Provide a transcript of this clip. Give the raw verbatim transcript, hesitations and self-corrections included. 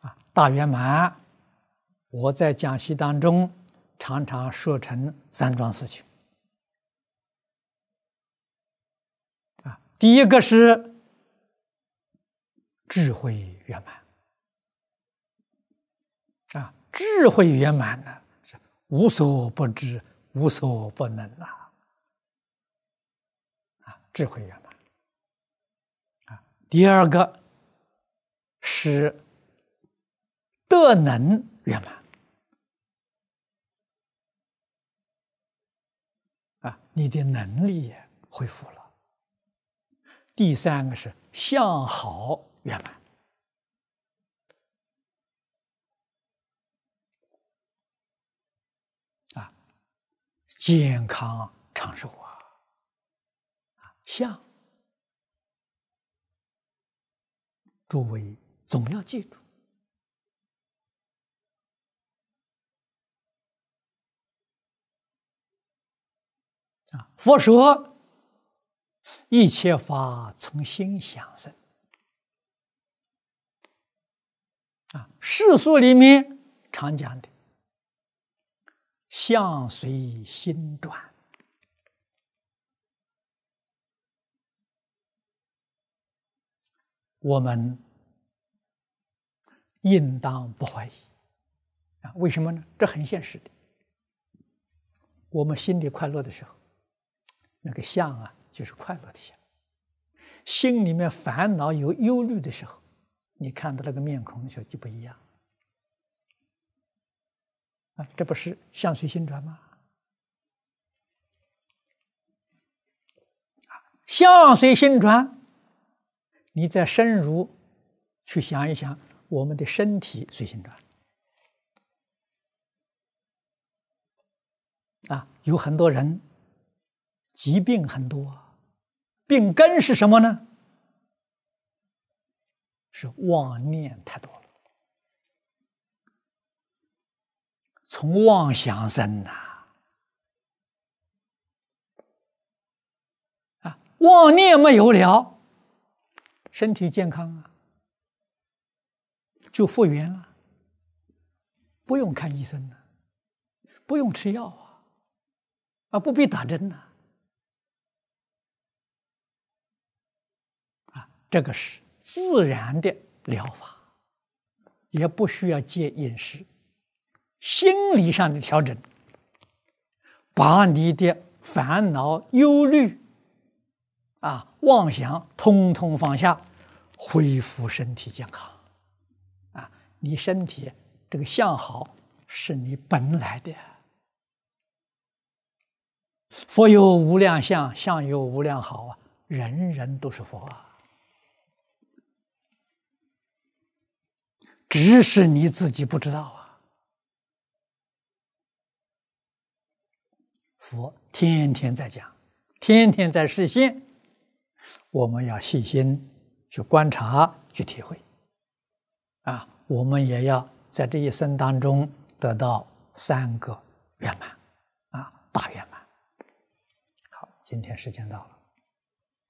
啊，大圆满，我在讲习当中常常说成三桩事情。啊，第一个是智慧圆满。啊，智慧圆满呢，是无所不知、无所不能啊！啊，智慧圆满。啊，第二个是德能圆满。啊，你的能力也恢复了。第三个是相好圆满。啊，健康长寿啊！啊，相，诸位总要记住。啊，佛说一切法从心想生。啊，世俗里面常讲的相随心转。我们应当不怀疑啊！为什么呢？这很现实的。我们心里快乐的时候，那个相啊，就是快乐的相；心里面烦恼有忧虑的时候，你看到那个面孔的时候就不一样啊！这不是相随心转吗？相随心转，你再深入去想一想，我们的身体随心转啊，有很多人疾病很多，病根是什么呢？是妄念太多了，从妄想生呐，啊，妄念没有了，身体健康啊，就复原了，不用看医生了，不用吃药啊，啊，不必打针呐，啊，这个是自然的疗法，也不需要戒饮食，心理上的调整，把你的烦恼、忧虑啊、妄想通通放下，恢复身体健康啊！你身体这个相好是你本来的，佛有无量相，相有无量好啊！人人都是佛啊！只是你自己不知道啊！佛天天在讲，天天在示现，我们要细心去观察、去体会啊！我们也要在这一生当中得到三个圆满啊，大圆满。好，今天时间到了。